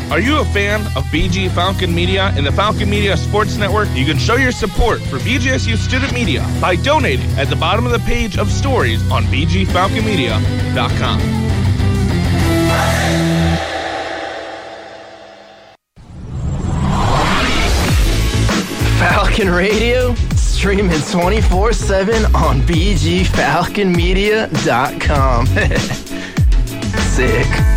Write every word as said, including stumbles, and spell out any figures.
Are you a fan of B G Falcon Media and the Falcon Media Sports Network? You can show your support for B G S U Student Media by donating at the bottom of the page of stories on b g falcon media dot com. Falcon Radio, streaming twenty-four seven on b g falcon media dot com. Sick.